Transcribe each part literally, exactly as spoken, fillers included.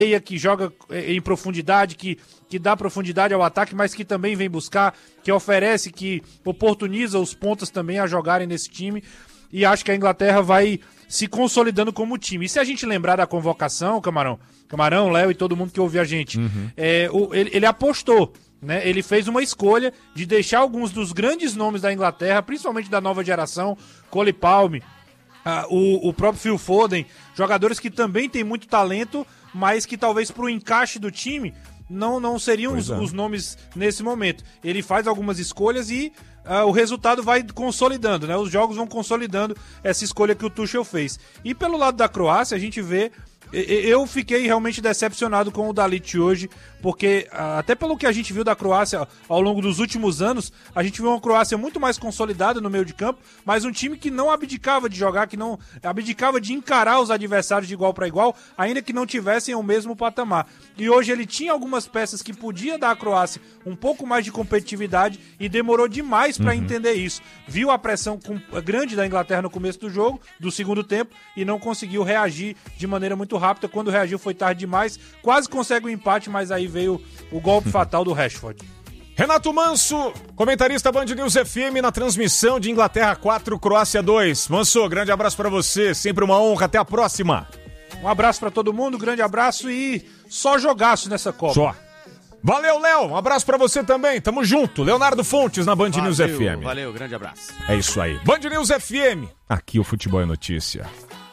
que joga em profundidade, que, que dá profundidade ao ataque, mas que também vem buscar, que oferece, que oportuniza os pontas também a jogarem nesse time. E acho que a Inglaterra vai se consolidando como time. E se a gente lembrar da convocação, Camarão, Camarão, Léo e todo mundo que ouve a gente, uhum. é, o, ele, ele apostou, né? Ele fez uma escolha de deixar alguns dos grandes nomes da Inglaterra, principalmente da nova geração, Cole Palmer, uh, o, o próprio Phil Foden, jogadores que também têm muito talento, mas que talvez para o encaixe do time não, não seriam os, é. os nomes nesse momento. Ele faz algumas escolhas e uh, o resultado vai consolidando, né? Os jogos vão consolidando essa escolha que o Tuchel fez. E pelo lado da Croácia, a gente vê... Eu fiquei realmente decepcionado com o Dalit hoje, porque até pelo que a gente viu da Croácia ao longo dos últimos anos, a gente viu uma Croácia muito mais consolidada no meio de campo, mas um time que não abdicava de jogar, que não abdicava de encarar os adversários de igual para igual, ainda que não tivessem o mesmo patamar. E hoje ele tinha algumas peças que podia dar à Croácia um pouco mais de competitividade e demorou demais para uhum. entender isso. Viu a pressão grande da Inglaterra no começo do jogo, do segundo tempo, e não conseguiu reagir de maneira muito rápida. Quando reagiu foi tarde demais, quase consegue o um empate, mas aí veio o golpe fatal do Rashford. Renato Manso, comentarista Band News F M na transmissão de Inglaterra quatro, Croácia dois. Manso, grande abraço pra você, sempre uma honra, até a próxima. Um abraço pra todo mundo, grande abraço e só jogaço nessa Copa. Só. Valeu, Léo, um abraço pra você também, tamo junto. Leonardo Fontes na Band valeu, News F M. Valeu, grande abraço. É isso aí, Band News F M, aqui o futebol é notícia.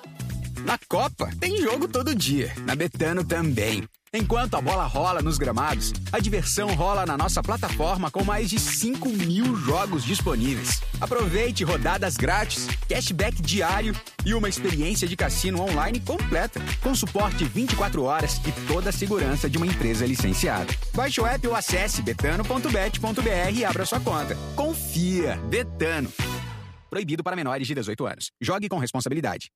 Na Copa, tem jogo todo dia. Na Betano também. Enquanto a bola rola nos gramados, a diversão rola na nossa plataforma com mais de cinco mil jogos disponíveis. Aproveite rodadas grátis, cashback diário e uma experiência de cassino online completa, com suporte vinte e quatro horas e toda a segurança de uma empresa licenciada. Baixe o app ou acesse betano ponto bet ponto b r e abra sua conta. Confia, Betano. Proibido para menores de dezoito anos. Jogue com responsabilidade.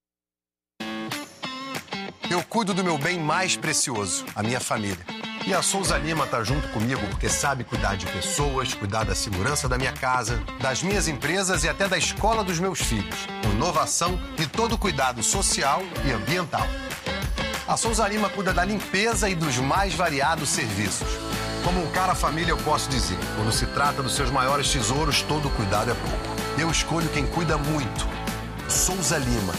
Eu cuido do meu bem mais precioso, a minha família. E a Souza Lima tá junto comigo porque sabe cuidar de pessoas, cuidar da segurança da minha casa, das minhas empresas e até da escola dos meus filhos. Com inovação e todo cuidado social e ambiental. A Souza Lima cuida da limpeza e dos mais variados serviços. Como um cara família, eu posso dizer, quando se trata dos seus maiores tesouros, todo cuidado é pouco. Eu escolho quem cuida muito. Souza Lima.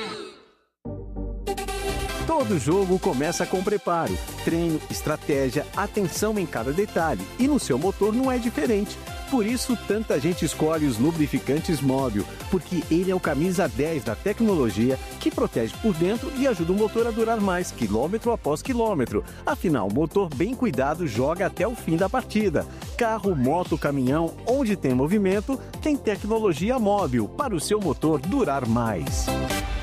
Todo jogo começa com preparo, treino, estratégia, atenção em cada detalhe. E no seu motor não é diferente. Por isso, tanta gente escolhe os lubrificantes Móbil, porque ele é o camisa dez da tecnologia que protege por dentro e ajuda o motor a durar mais, quilômetro após quilômetro. Afinal, o motor bem cuidado joga até o fim da partida. Carro, moto, caminhão, onde tem movimento, tem tecnologia Móbil para o seu motor durar mais.